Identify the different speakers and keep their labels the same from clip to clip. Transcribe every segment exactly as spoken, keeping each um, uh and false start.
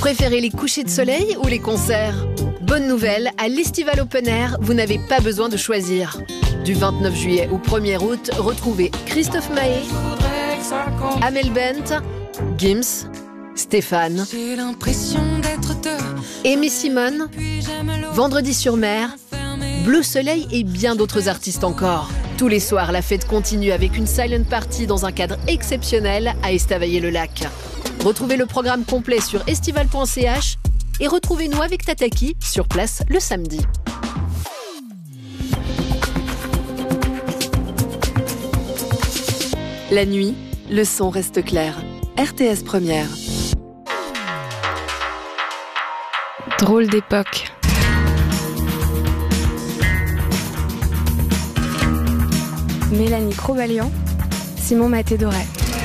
Speaker 1: préférez les couchers de soleil ou les concerts ? Bonne nouvelle, à l'Estival Open Air, vous n'avez pas besoin de choisir. Du vingt-neuf juillet au premier août, retrouvez Christophe Maé, Amel Bent, Gims, Stéphane, Aimé Simone, Vendredi sur mer, Bleu Soleil et bien d'autres artistes encore. Tous les soirs, la fête continue avec une silent party dans un cadre exceptionnel à Estavayer-le-Lac. Retrouvez le programme complet sur estival point c h et retrouvez-nous avec Tataki sur place le samedi.
Speaker 2: La nuit, le son reste clair. R T S Première.
Speaker 3: Drôle d'époque. Mélanie Crobalian, Simon Maté-Doré.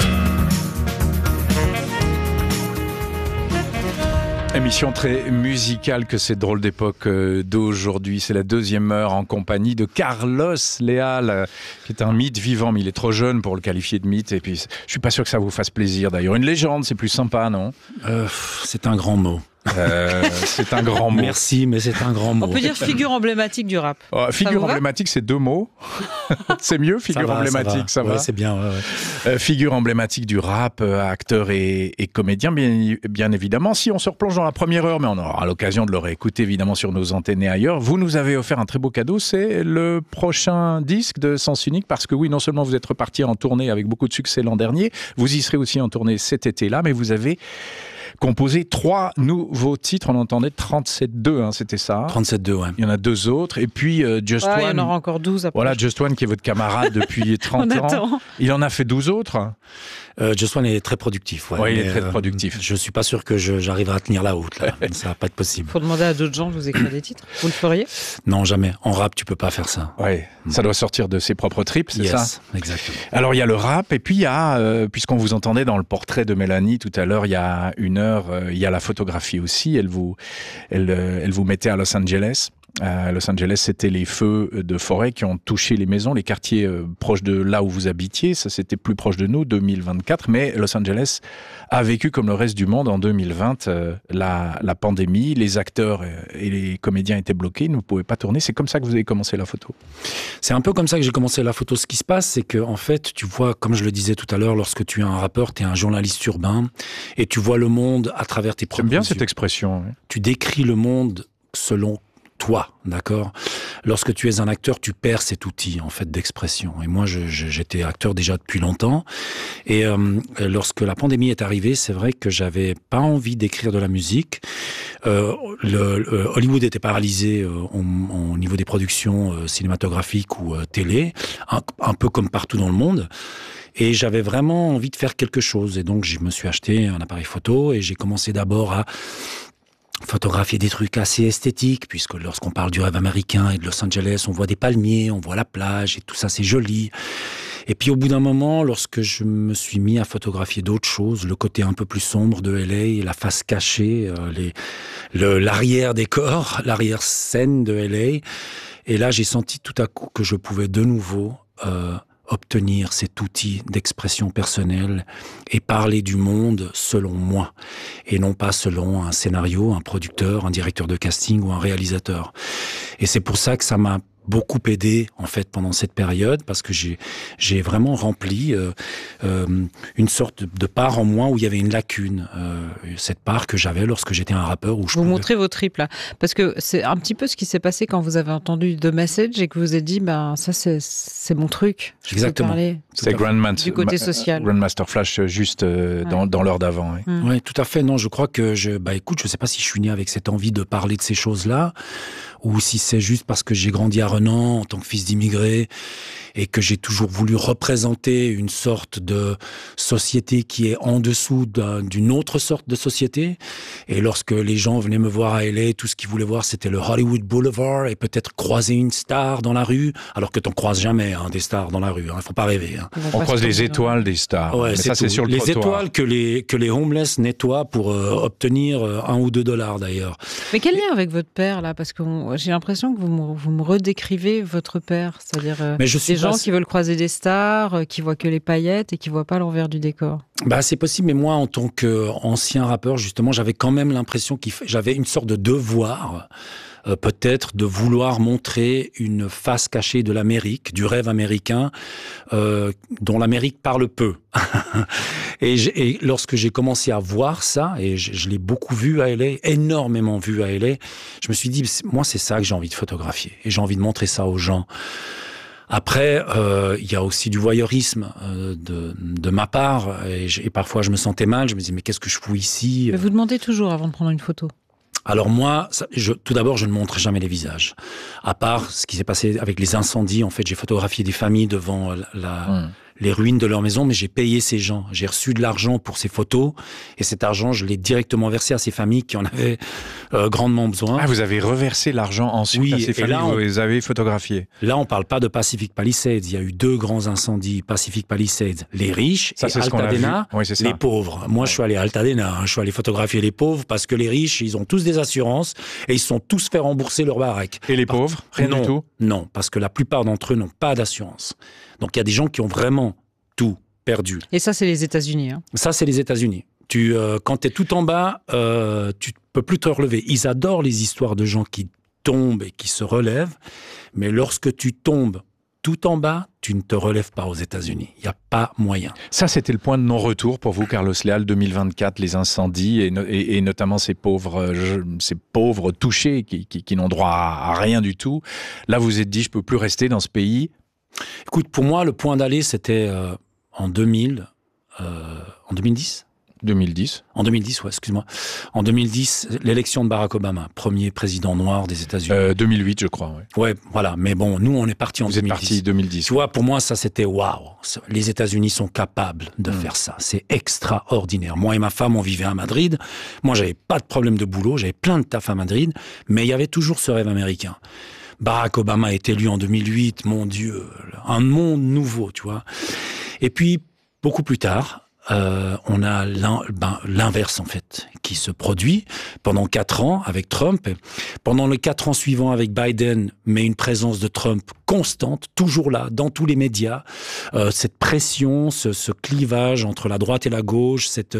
Speaker 4: Émission très musicale que cette drôle d'époque d'aujourd'hui. C'est la deuxième heure en compagnie de Carlos Leal, qui est un mythe vivant, mais il est trop jeune pour le qualifier de mythe. Et puis, je suis pas sûr que ça vous fasse plaisir d'ailleurs. Une légende, c'est plus sympa, non ?
Speaker 5: euh, C'est un grand mot.
Speaker 4: Euh, c'est un grand mot.
Speaker 5: Merci, mais c'est un grand mot.
Speaker 6: On peut dire figure emblématique du rap.
Speaker 4: Oh, figure emblématique, c'est deux mots. C'est mieux, figure
Speaker 5: ça va,
Speaker 4: emblématique, ça va. Ça va.
Speaker 5: Ouais, c'est bien. Ouais, ouais.
Speaker 4: Euh, figure emblématique du rap, euh, acteur et, et comédien, bien, bien évidemment. Si on se replonge dans la première heure, mais on aura l'occasion de le réécouter évidemment sur nos antennes et ailleurs, vous nous avez offert un très beau cadeau, c'est le prochain disque de Sens Unique, parce que oui, non seulement vous êtes reparti en tournée avec beaucoup de succès l'an dernier, vous y serez aussi en tournée cet été-là, mais vous avez composé trois nouveaux titres. On entendait trente-sept deux, hein, c'était ça.
Speaker 5: trente-sept deux, ouais.
Speaker 4: Il y en a deux autres. Et puis euh, Just
Speaker 6: ouais,
Speaker 4: One.
Speaker 6: Il y en aura encore douze après.
Speaker 4: Voilà, Just One qui est votre camarade depuis trente ans. Il en a fait douze autres.
Speaker 5: Euh, Just One est très productif. Ouais,
Speaker 4: ouais il
Speaker 5: mais,
Speaker 4: est très
Speaker 5: euh,
Speaker 4: productif.
Speaker 5: Je suis pas sûr que je, j'arriverai à tenir la haute. Là. Ça va pas être possible.
Speaker 6: Faut demander à d'autres gens de vous écrire des titres. Vous le feriez ?
Speaker 5: Non, jamais. En rap, tu peux pas faire ça.
Speaker 4: Ouais, mmh. Ça doit sortir de ses propres tripes, c'est
Speaker 5: yes,
Speaker 4: ça ?
Speaker 5: Exactement.
Speaker 4: Alors il y a le rap et puis il y a, euh, puisqu'on vous entendait dans le portrait de Mélanie tout à l'heure, il y a une heure, euh, il y a la photographie aussi. Elle vous, elle, euh, elle vous mettait à Los Angeles. À Los Angeles, c'était les feux de forêt qui ont touché les maisons, les quartiers euh, proches de là où vous habitiez. Ça, c'était plus proche de nous, deux mille vingt-quatre. Mais Los Angeles a vécu, comme le reste du monde, en deux mille vingt, euh, la, la pandémie. Les acteurs et les comédiens étaient bloqués, ils ne pouvaient pas tourner. C'est comme ça que vous avez commencé la photo ?
Speaker 5: C'est un peu comme ça que j'ai commencé la photo. Ce qui se passe, c'est que, en fait, tu vois, comme je le disais tout à l'heure, lorsque tu es un rappeur, tu es un journaliste urbain et tu vois le monde à travers tes propres yeux.
Speaker 4: J'aime bien cette expression. Oui.
Speaker 5: Tu décris le monde selon toi, d'accord ? Lorsque tu es un acteur, tu perds cet outil, en fait, d'expression. Et moi, je, je, j'étais acteur déjà depuis longtemps. Et euh, lorsque la pandémie est arrivée, c'est vrai que j'avais pas envie d'écrire de la musique. Euh, le, le Hollywood était paralysé euh, au, au niveau des productions euh, cinématographiques ou euh, télé, un, un peu comme partout dans le monde. Et j'avais vraiment envie de faire quelque chose. Et donc, je me suis acheté un appareil photo et j'ai commencé d'abord à photographier des trucs assez esthétiques, puisque lorsqu'on parle du rêve américain et de Los Angeles, on voit des palmiers, on voit la plage, et tout ça, c'est joli. Et puis au bout d'un moment, lorsque je me suis mis à photographier d'autres choses, le côté un peu plus sombre de L A, la face cachée, euh, les, le, l'arrière-décor, l'arrière-scène de L A, et là, j'ai senti tout à coup que je pouvais de nouveau euh, obtenir cet outil d'expression personnelle et parler du monde selon moi, et non pas selon un scénario, un producteur, un directeur de casting ou un réalisateur. Et c'est pour ça que ça m'a beaucoup aidé en fait pendant cette période, parce que j'ai j'ai vraiment rempli euh, euh, une sorte de part en moi où il y avait une lacune, euh, cette part que j'avais lorsque j'étais un rappeur. Où je
Speaker 6: vous
Speaker 5: pouvais...
Speaker 6: montrez vos tripes là, parce que c'est un petit peu ce qui s'est passé quand vous avez entendu The Message et que vous vous êtes dit ben ça c'est c'est mon truc. Je
Speaker 5: Exactement.
Speaker 6: peux parler
Speaker 4: c'est Grandman,
Speaker 6: du côté social.
Speaker 4: Grandmaster Flash juste euh, ouais. dans dans l'heure d'avant. Oui,
Speaker 5: mmh. ouais, tout à fait. Non, je crois que je bah écoute, je sais pas si je suis né avec cette envie de parler de ces choses-là, ou si c'est juste parce que j'ai grandi à Renan en tant que fils d'immigrés et que j'ai toujours voulu représenter une sorte de société qui est en dessous d'un, d'une autre sorte de société. Et lorsque les gens venaient me voir à L A, tout ce qu'ils voulaient voir, c'était le Hollywood Boulevard et peut-être croiser une star dans la rue, alors que t'en croises jamais hein, des stars dans la rue. Hein, faut pas rêver. Hein.
Speaker 4: On croise les étoiles des stars.
Speaker 5: Ouais,
Speaker 4: mais
Speaker 5: c'est
Speaker 4: ça,
Speaker 5: tout.
Speaker 4: c'est sur le
Speaker 5: les
Speaker 4: trottoir.
Speaker 5: étoiles que les que les homeless nettoient pour euh, obtenir euh, un ou deux dollars d'ailleurs.
Speaker 6: Mais quel lien avec votre père là ? Parce que on, j'ai l'impression que vous me, vous me redécrivez votre père, c'est-à-dire euh,
Speaker 5: mais je suis
Speaker 6: des gens
Speaker 5: pas...
Speaker 6: qui veulent croiser des stars, euh, qui voient que les paillettes et qui voient pas l'envers du décor.
Speaker 5: Bah, c'est possible, mais moi, en tant qu'ancien rappeur, justement, j'avais quand même l'impression qu'il f... j'avais une sorte de devoir, euh, peut-être, de vouloir montrer une face cachée de l'Amérique, du rêve américain, euh, dont l'Amérique parle peu. et, et lorsque j'ai commencé à voir ça, et je, je l'ai beaucoup vu à L A, énormément vu à L A, je me suis dit, moi, c'est ça que j'ai envie de photographier. Et j'ai envie de montrer ça aux gens. Après, euh, il y a aussi du voyeurisme euh, de, de ma part. Et, et parfois, je me sentais mal. Je me disais, mais qu'est-ce que je fous ici ?
Speaker 6: Mais vous demandez toujours avant de prendre une photo.
Speaker 5: Alors moi, ça, je, tout d'abord, je ne montre jamais les visages. À part ce qui s'est passé avec les incendies. En fait, j'ai photographié des familles devant la... Mmh. les ruines de leur maison, mais j'ai payé ces gens. J'ai reçu de l'argent pour ces photos, et cet argent, je l'ai directement versé à ces familles qui en avaient euh, grandement besoin.
Speaker 4: Ah, vous avez reversé l'argent ensuite
Speaker 5: oui,
Speaker 4: à ces familles,
Speaker 5: là, on,
Speaker 4: vous les avez photographiées.
Speaker 5: Là, on parle pas de Pacific Palisades. Il y a eu deux grands incendies, Pacific Palisades, les riches,
Speaker 4: ça,
Speaker 5: et Altadena,
Speaker 4: oui, c'est ça.
Speaker 5: les pauvres. Moi, ouais. je suis allé à Altadena, hein, je suis allé photographier les pauvres, parce que les riches, ils ont tous des assurances, et ils se sont tous fait rembourser leur baraque.
Speaker 4: Et les pauvres, rien
Speaker 5: non,
Speaker 4: du tout ?
Speaker 5: Non, parce que la plupart d'entre eux n'ont pas d'assurance. Donc, il y a des gens qui ont vraiment tout perdu.
Speaker 6: Et ça, c'est les États-Unis. Hein.
Speaker 5: Ça, c'est les États-Unis. Tu, euh, quand tu es tout en bas, euh, tu ne peux plus te relever. Ils adorent les histoires de gens qui tombent et qui se relèvent, mais lorsque tu tombes tout en bas, tu ne te relèves pas aux États-Unis. Il n'y a pas moyen.
Speaker 4: Ça, c'était le point de non-retour pour vous, Carlos Leal, deux mille vingt-quatre, les incendies et, no- et, et notamment ces pauvres, je, ces pauvres touchés qui, qui, qui n'ont droit à, à rien du tout. Là, vous vous êtes dit, je ne peux plus rester dans ce pays.
Speaker 5: Écoute, pour moi, le point d'aller, c'était euh, en deux mille, euh, en deux mille dix
Speaker 4: deux mille dix
Speaker 5: En deux mille dix, ouais, excuse-moi. En deux mille dix, l'élection de Barack Obama, premier président noir des États-Unis.
Speaker 4: Euh, deux mille huit, je crois. Ouais,
Speaker 5: ouais voilà. Mais bon, nous, on est partis en
Speaker 4: Vous
Speaker 5: deux mille dix.
Speaker 4: Vous êtes partis deux mille dix.
Speaker 5: Tu vois, pour moi, ça, c'était waouh. Les États-Unis sont capables de mmh. faire ça. C'est extraordinaire. Moi et ma femme, on vivait à Madrid. Moi, j'avais pas de problème de boulot. J'avais plein de taf à Madrid. Mais il y avait toujours ce rêve américain. Barack Obama est élu en deux mille huit, mon Dieu, un monde nouveau, tu vois. Et puis, beaucoup plus tard, euh, on a l'in, ben, l'inverse, en fait, qui se produit pendant quatre ans avec Trump. Pendant les quatre ans suivants avec Biden, mais une présence de Trump constante, toujours là, dans tous les médias. Euh, cette pression, ce, ce clivage entre la droite et la gauche. Cette...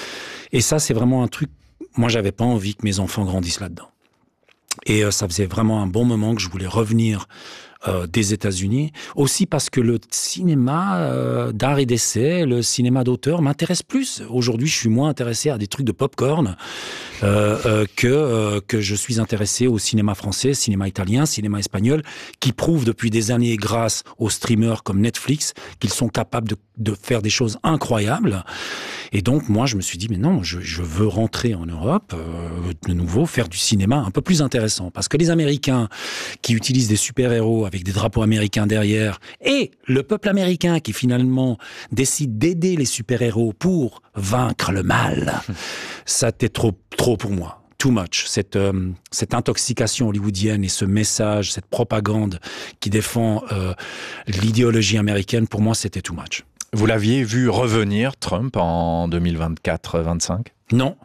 Speaker 5: Et ça, c'est vraiment un truc... Moi, j'avais pas envie que mes enfants grandissent là-dedans. Et euh, ça faisait vraiment un bon moment que je voulais revenir euh, des États-Unis. Aussi parce que le cinéma euh, d'art et d'essai, le cinéma d'auteur m'intéresse plus. Aujourd'hui, je suis moins intéressé à des trucs de pop-corn euh, euh, que, euh, que je suis intéressé au cinéma français, cinéma italien, cinéma espagnol, qui prouvent depuis des années, grâce aux streamers comme Netflix, qu'ils sont capables de, de faire des choses incroyables. Et donc, moi, je me suis dit, mais non, je, je veux rentrer en Europe, euh, de nouveau, faire du cinéma un peu plus intéressant. Parce que les Américains qui utilisent des super-héros avec des drapeaux américains derrière, et le peuple américain qui, finalement, décide d'aider les super-héros pour vaincre le mal, ça, c'était trop, trop pour moi. Too much. Cette, euh, cette intoxication hollywoodienne et ce message, cette propagande qui défend euh, l'idéologie américaine, pour moi, c'était too much.
Speaker 4: Vous l'aviez vu revenir, Trump, en deux mille vingt-quatre vingt-cinq ?
Speaker 5: Non.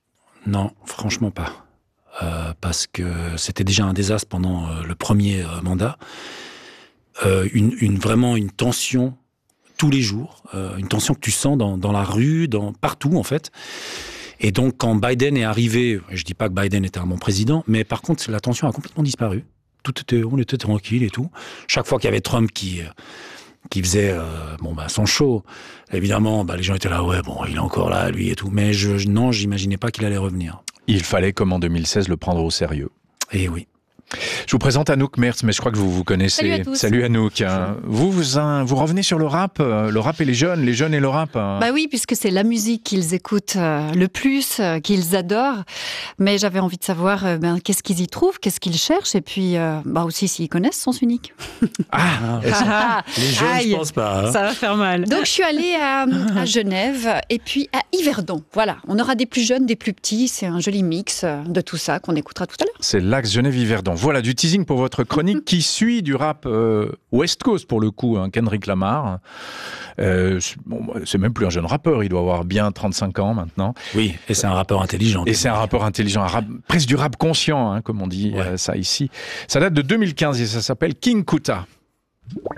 Speaker 5: Non, franchement pas. Euh, parce que c'était déjà un désastre pendant euh, le premier euh, mandat. Euh, une, une, vraiment une tension tous les jours. Euh, une tension que tu sens dans, dans la rue, dans, partout en fait. Et donc quand Biden est arrivé, je dis pas que Biden était un bon président, mais par contre la tension a complètement disparu. Tout était, on était tranquille et tout. Chaque fois qu'il y avait Trump qui... qui faisait euh, bon bah son show, évidemment bah les gens étaient là, ouais bon il est encore là lui et tout, mais je non j'imaginais pas qu'il allait revenir.
Speaker 4: Il fallait, comme en deux mille seize, le prendre au sérieux.
Speaker 5: Et oui.
Speaker 4: Je vous présente Anouk Merz, mais je crois que vous vous connaissez.
Speaker 7: Salut à tous.
Speaker 4: Salut Anouk. Vous, vous, vous revenez sur le rap, le rap et les jeunes, les jeunes et le rap.
Speaker 7: Bah oui, puisque c'est la musique qu'ils écoutent le plus, qu'ils adorent. Mais j'avais envie de savoir ben, qu'est-ce qu'ils y trouvent, qu'est-ce qu'ils cherchent, et puis bah aussi s'ils connaissent Sens Unique.
Speaker 5: Ah, ah les jeunes, aïe, je pense pas. Hein.
Speaker 6: Ça va faire mal.
Speaker 7: Donc je suis allée à, à Genève et puis à Yverdon. Voilà, on aura des plus jeunes, des plus petits. C'est un joli mix de tout ça qu'on écoutera tout à l'heure.
Speaker 4: C'est l'axe Genève-Yverdon. Voilà, du teasing pour votre chronique qui suit du rap euh, West Coast pour le coup, hein, Kendrick Lamar. Euh, bon, c'est même plus un jeune rappeur, il doit avoir bien trente-cinq ans maintenant.
Speaker 5: Oui, et c'est un rappeur intelligent.
Speaker 4: Et c'est un rappeur intelligent, un rap, presque du rap conscient, hein, comme on dit ouais. euh, ça ici. Ça date de deux mille quinze et ça s'appelle King Kuta.